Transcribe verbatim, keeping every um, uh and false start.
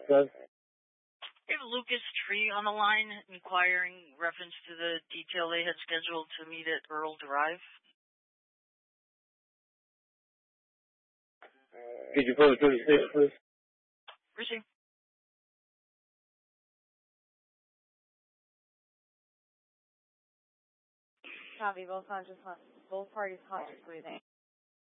says. We have Lucas Tree on the line inquiring reference to the detail they had scheduled to meet at Earl Drive. Could you put it through the station, please? Receive. Copy. Both conscious, both parties conscious breathing.